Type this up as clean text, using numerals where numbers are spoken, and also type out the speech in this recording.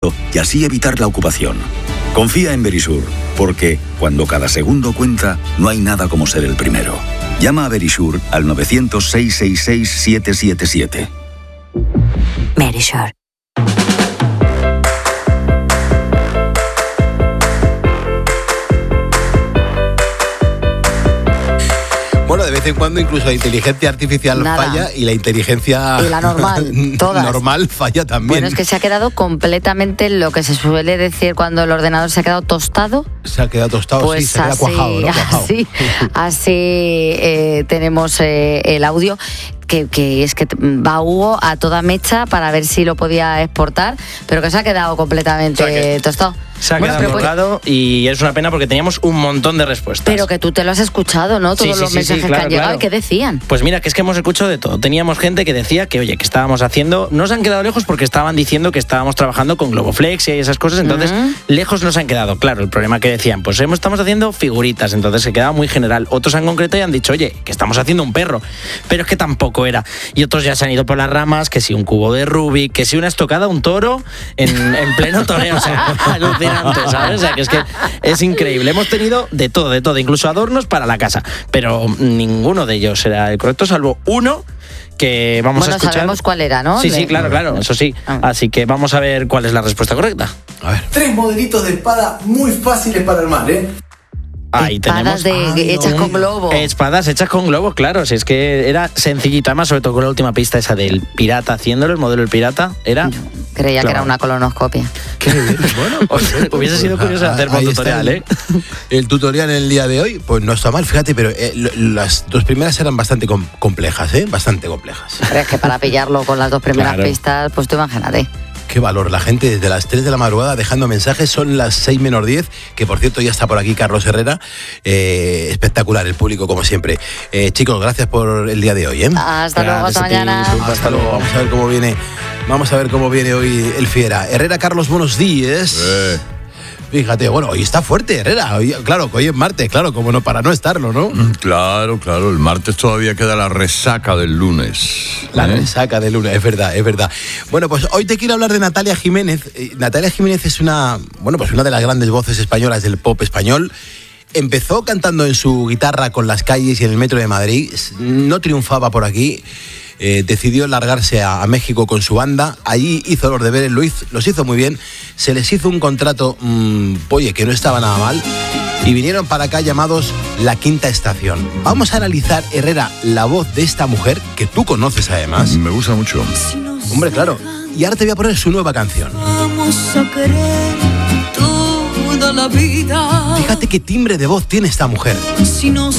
y así evitar la ocupación. Confía en Verisur, porque cuando cada segundo cuenta, no hay nada como ser el primero. Llama a Verisur al 900-666-777. Verisur. Bueno, de vez en cuando incluso la inteligencia artificial falla y la inteligencia y la normal, todas. normal falla también. Bueno, es que se ha quedado completamente lo que se suele decir cuando el ordenador se ha quedado tostado. Se ha quedado tostado, pues sí, se queda cuajado, ¿no? Cuajado. Así tenemos el audio. Que es que va Hugo a toda mecha para ver si lo podía exportar, pero que se ha quedado completamente tostado. Se ha quedado colgado y es una pena porque teníamos un montón de respuestas. Pero que tú te lo has escuchado, ¿no? Todos los mensajes que han llegado, ¿qué decían? Pues mira, que es que hemos escuchado de todo. Teníamos gente que decía que, oye, que estábamos haciendo... No se han quedado lejos porque estaban diciendo que estábamos trabajando con Globoflex y esas cosas, entonces lejos nos han quedado. Claro, el problema que decían, pues estamos haciendo figuritas, entonces se quedaba muy general. Otros han concretado y han dicho, oye, que estamos haciendo un perro, pero es que tampoco era. Y otros ya se han ido por las ramas, que si un cubo de Rubik, que si una estocada, un toro en pleno toreo, o sea, alucinante, ¿sabes? O sea, que es increíble. Hemos tenido de todo, incluso adornos para la casa, pero ninguno de ellos era el correcto, salvo uno que vamos a escuchar. Sabemos cuál era, ¿no? Sí, claro, eso sí. Así que vamos a ver cuál es la respuesta correcta. A ver. 3 modelitos de espada muy fáciles para armar, ¿eh? Ahí espadas tenemos hechas con globo. Espadas hechas con globos, claro. Si es que era sencillito. Además, sobre todo con la última pista esa del pirata haciéndolo, el modelo del pirata, era... Creía que era una colonoscopia. Qué bien. Bueno, hubiese sido curioso hacer un tutorial, ¿eh? El tutorial en el día de hoy, pues no está mal, fíjate, pero las dos primeras eran bastante complejas, ¿eh? Bastante complejas. Pero es que para pillarlo con las dos primeras pistas, pues tú imagínate. Qué valor, la gente desde las 3 de la madrugada dejando mensajes, son las 6 menos 10, que por cierto ya está por aquí Carlos Herrera, espectacular el público como siempre. Chicos, gracias por el día de hoy, ¿eh? Hasta luego, hasta mañana. Hasta luego, vamos a ver cómo viene hoy el Fiera. Herrera, Carlos, buenos días. Fíjate, bueno, hoy está fuerte Herrera, hoy es martes, claro, como no para no estarlo, ¿no? Claro, el martes todavía queda la resaca del lunes. La resaca del lunes, es verdad. Bueno, pues hoy te quiero hablar de Natalia Jiménez. Natalia Jiménez es una de las grandes voces españolas del pop español. Empezó cantando en su guitarra con Las Calles y en el metro de Madrid, no triunfaba por aquí. Decidió largarse a México con su banda. Allí hizo los deberes, los hizo muy bien. Se les hizo un contrato, que no estaba nada mal. Y vinieron para acá llamados La Quinta Estación. Vamos a analizar, Herrera, la voz de esta mujer, que tú conoces además. Me gusta mucho. Hombre, claro. Y ahora te voy a poner su nueva canción. Vamos a querer toda la vida. Fíjate qué timbre de voz tiene esta mujer. Si nos